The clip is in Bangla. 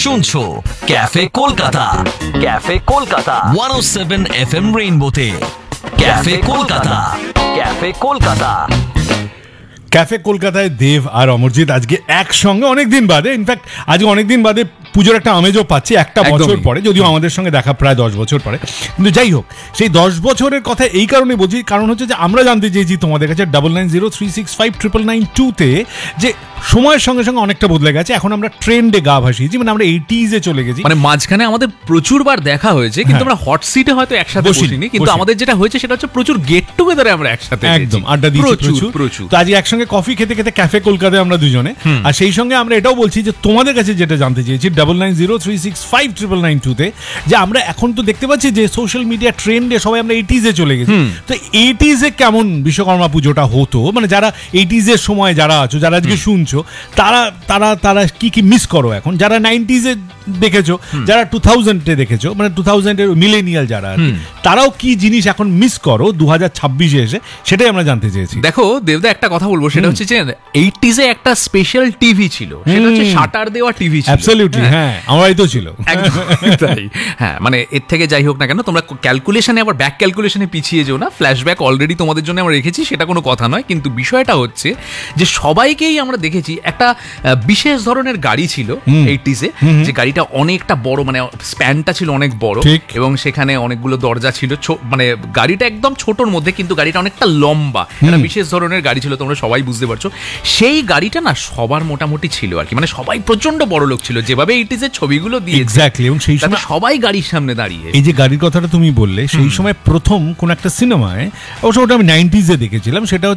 শুনছো cafe Kolkata 107 FM রেইনবোতে। Cafe Kolkata cafe কলকাতায় দেব আর অমরজিৎ আজকে একসঙ্গে অনেকদিন বাদে, ইনফ্যাক্ট আজকে অনেকদিন বাদে পুজোর একটা আমেজও পাচ্ছি, একটা বছর পরে, যদিও আমাদের সঙ্গে দেখা প্রায় 10 বছর পরে। কিন্তু যাই হোক, সেই 10 বছরের কথা এই কারণে বলছি, কারণ হচ্ছে যে আমরা জানতে চেয়েছি তোমাদের কাছে 9903659992 যে সময়ের সঙ্গে সঙ্গে অনেকটা বদলে গেছে। এখন আমরা ট্রেন্ডে গা ভাসিয়েছি, মানে আমরা 80s চলে গেছি। মানে মাঝখানে আমাদের প্রচুর বার দেখা হয়েছে, কিন্তু আমরা হট সিটে হয়তো একসাথে বসিনি, কিন্তু আমাদের যেটা হয়েছে সেটা হচ্ছে প্রচুর গেট টুগেদারে আমরা একসাথে একদম আড্ডা দিয়েছি প্রচুর। তো আজকে একসঙ্গে কফি খেতে খেতে ক্যাফে কলকাতায় আমরা দুজনে, আর সেই সঙ্গে আমরা এটাও বলছি যে তোমাদের কাছে যেটা জানতে চেয়েছি 9903659992 যে আমরা এখন তো দেখতে পাচ্ছি যে সোশ্যাল মিডিয়া ট্রেন্ডে সবাই আমরা 80s চলে গেছি। তো 80s কেমন বিশ্বকর্মা পুজোটা হতো, মানে যারা 80s সময় যারা আছো, যারা আজকে শুনছো, তারা তারা তারা কি কি মিস করো এখন, যারা 90s দেখেছো, যারা 2000 দেখেছো, মানে 2000 মিলেনিয়াল যারা, তারাও কি জিনিস এখন মিস করো 2026 এসে, সেটাই আমরা জানতে চেয়েছি। দেখো দেবদা, একটা কথা বলবো, সেটা হচ্ছে যে 80s একটা স্পেশাল টিভি ছিল, সেটা হচ্ছে শাটার দেওয়া টিভি ছিল। অ্যাবসলিউটলি, হ্যাঁ, আমার বাড়িতেও ছিল। তাই, হ্যাঁ, মানে এর থেকে যাই হোক না কেন, তোমরা ক্যালকুলেশনে আবার ব্যাক ক্যালকুলেশনে পিছিয়ে যেও না। ফ্ল্যাশব্যাক অলরেডি তোমাদের জন্য আমরা রেখেছি, সেটা কোনো কথা নয়। কিন্তু বিষয়টা হচ্ছে যে সবাইকেই আমরা দেখেছি একটা বিশেষ ধরনের গাড়ি ছিল 80s, যে গাড়িটা অনেকটা বড়, মানে স্প্যানটা ছিল অনেক বড়, এবং সেখানে অনেকগুলো দরজা ছিল, মানে গাড়িটা একদম ছোটর মধ্যে, কিন্তু গাড়িটা অনেকটা লম্বা, একটা বিশেষ ধরনের গাড়ি ছিল, তোমরা সবাই বুঝতে পারছো। সেই গাড়িটা না সবার মোটামুটি ছিল আর কি, মানে সবাই প্রচন্ড বড় লোক ছিল, যেভাবে 80s ছবিগুলো দিয়ে এক্স্যাক্টলি। এবং সেই সময় সবাই গাড়ির সামনে দাঁড়িয়ে, এই যে গাড়ির কথাটা তুমি বললে, সেই সময় প্রথম কোন একটা সিনেমায়, অবশ্য ওটা আমি 90s দেখেছিলাম, সেটা